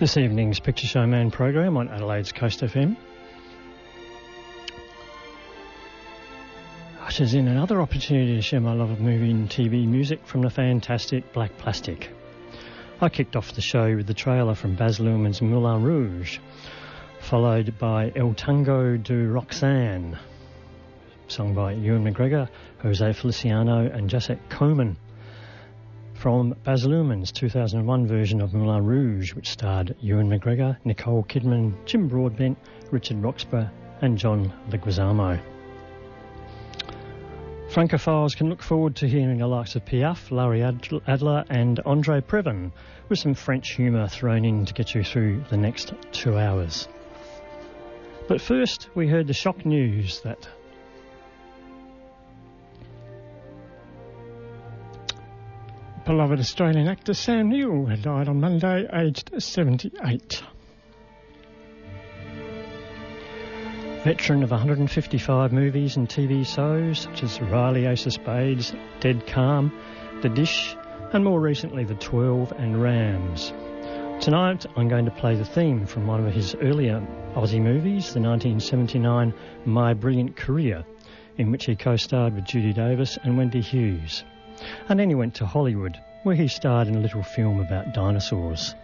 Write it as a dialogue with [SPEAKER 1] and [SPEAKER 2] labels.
[SPEAKER 1] This evening's Picture Show Man program on Adelaide's Coast FM ushers in another opportunity to share my love of movie and TV music from the fantastic Black Plastic. I kicked off the show with the trailer from Baz Luhrmann's Moulin Rouge, followed by El Tango de Roxanne, sung by Ewan McGregor, Jose Feliciano and Jacek Koman, from Baz Luhrmann's 2001 version of Moulin Rouge, which starred Ewan McGregor, Nicole Kidman, Jim Broadbent, Richard Roxburgh and John Leguizamo. Francophiles can look forward to hearing the likes of Piaf, Larry Adler and Andre Previn, with some French humour thrown in to get you through the next 2 hours. But first, we heard the shock news that beloved Australian actor Sam Neill had died on Monday, aged 78. Veteran of 155 movies and TV shows such as Riley Ace of Spades, Dead Calm, The Dish, and more recently The 12 and Rams. Tonight I'm going to play the theme from one of his earlier Aussie movies, the 1979 My Brilliant Career, in which he co-starred with Judy Davis and Wendy Hughes. And then he went to Hollywood, where he starred in a little film about dinosaurs.